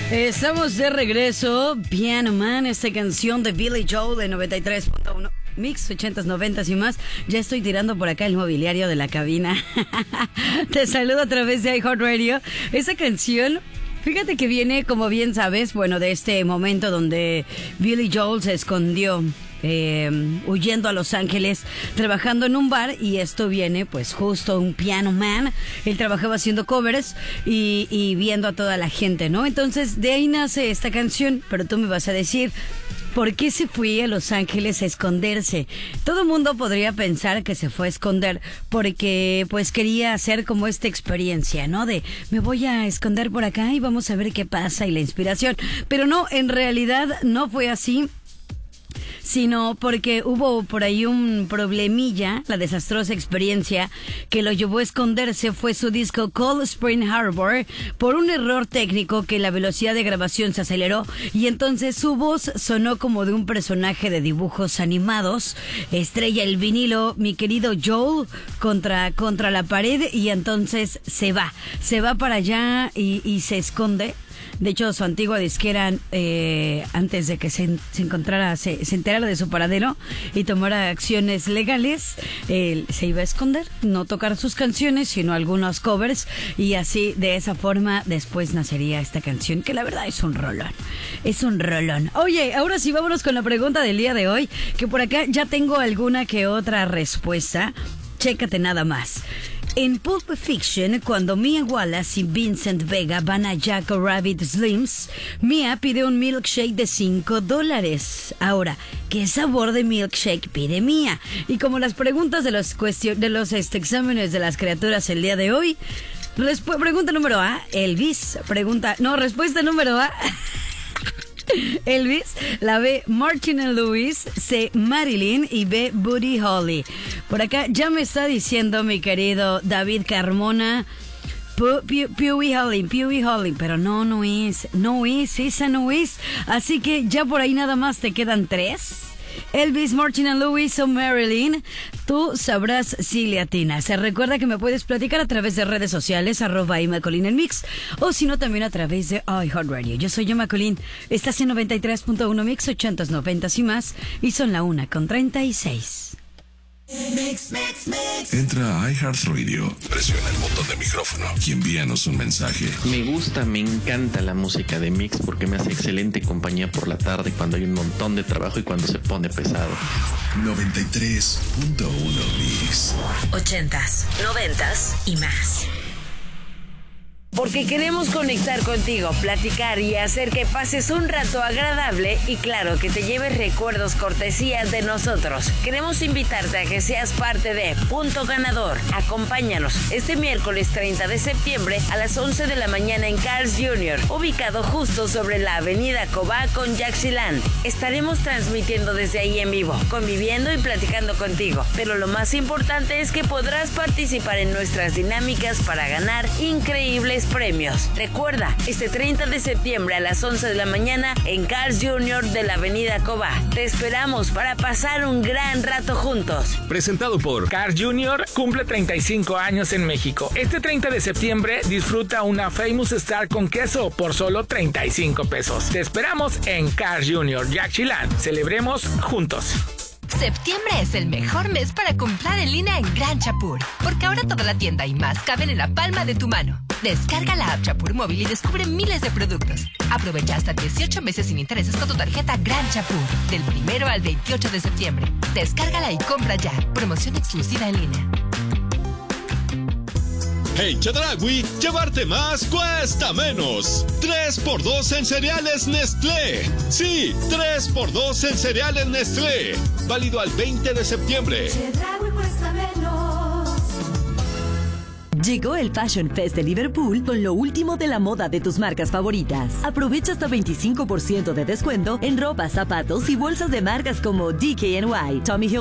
Estamos de regreso. Piano Man, esta canción de Billy Joel de 93.1 Mix, 80s, 90s y más. Ya estoy tirando por acá el mobiliario de la cabina. Te saludo a través de iHeartRadio. Esa canción, fíjate que viene, como bien sabes, bueno, de este momento donde Billy Joel se escondió huyendo a Los Ángeles, trabajando en un bar, y esto viene pues justo un Piano Man. Él trabajaba haciendo covers y viendo a toda la gente, ¿no? Entonces de ahí nace esta canción, pero tú me vas a decir, ¿por qué se fue a Los Ángeles a esconderse? Todo el mundo podría pensar que se fue a esconder porque pues quería hacer como esta experiencia, ¿no? De me voy a esconder por acá y vamos a ver qué pasa, y la inspiración. Pero no, en realidad no fue así, sino porque hubo por ahí un problemilla. La desastrosa experiencia que lo llevó a esconderse fue su disco Cold Spring Harbor. Por un error técnico, que la velocidad de grabación se aceleró y entonces su voz sonó como de un personaje de dibujos animados. Estrella el vinilo, mi querido Joel, contra la pared, y entonces se va para allá y se esconde. De hecho, su antigua disquera, antes de que se enterara de su paradero y tomara acciones legales, se iba a esconder, no tocar sus canciones, sino algunos covers, y así, de esa forma, después nacería esta canción, que la verdad es un rolón. Es un rolón. Oye, ahora sí, vámonos con la pregunta del día de hoy, que por acá ya tengo alguna que otra respuesta. Chécate nada más. En Pulp Fiction, cuando Mia Wallace y Vincent Vega van a Jack Rabbit Slims, Mia pide un milkshake de $5. Ahora, ¿qué sabor de milkshake pide Mia? Y como las preguntas de los exámenes de las criaturas el día de hoy, pregunta número A, Elvis. Respuesta número A, Elvis. La B, Martin and Lewis. C, Marilyn. Y B, Buddy Holly. Por acá ya me está diciendo mi querido David Carmona, Pewee Holly, pero no es, esa no es. Así que ya por ahí nada más te quedan 3. Elvis, Martin and Lewis o Marilyn. Tú sabrás si le atinas. Se recuerda que me puedes platicar a través de redes sociales, @imacolín el mix, o si no, también a través de iHeartRadio. Yo soy Emma Colín. Estás en 93.1 Mix, 80s, 90s y más, y son la 1:36. Entra a iHeartRadio, presiona el botón de micrófono y envíanos un mensaje. Me encanta la música de Mix porque me hace excelente compañía por la tarde cuando hay un montón de trabajo y cuando se pone pesado. 93.1 Mix. 80s, 90s y más. Porque queremos conectar contigo, platicar y hacer que pases un rato agradable y, claro, que te lleves recuerdos cortesías de nosotros. Queremos invitarte a que seas parte de Punto Ganador. Acompáñanos este miércoles 30 de septiembre a las 11 de la mañana en Carl's Jr., ubicado justo sobre la avenida Cobá con Yaxchilán. Estaremos transmitiendo desde ahí en vivo, conviviendo y platicando contigo. Pero lo más importante es que podrás participar en nuestras dinámicas para ganar increíbles premios. Recuerda, este 30 de septiembre a las 11 de la mañana en Carl's Jr. de la avenida Cobá. Te esperamos para pasar un gran rato juntos. Presentado por Carl's Jr. cumple 35 años en México. Este 30 de septiembre disfruta una Famous Star con queso por solo 35 pesos. Te esperamos en Carl's Jr. Yaxchilán. Celebremos juntos. Septiembre es el mejor mes para comprar en línea en Gran Chapur, porque ahora toda la tienda y más caben en la palma de tu mano. Descarga la app Chapur Móvil y descubre miles de productos. Aprovecha hasta 18 meses sin intereses con tu tarjeta Gran Chapur, del 1 al 28 de septiembre. Descárgala y compra ya. Promoción exclusiva en línea. En Chedraui, llevarte más cuesta menos. 3x2 en cereales Nestlé. Sí, 3x2 en cereales Nestlé. Válido al 20 de septiembre. Chedraui cuesta menos. Llegó el Fashion Fest de Liverpool con lo último de la moda de tus marcas favoritas. Aprovecha hasta 25% de descuento en ropa, zapatos y bolsas de marcas como DKNY, Tommy Hilfiger,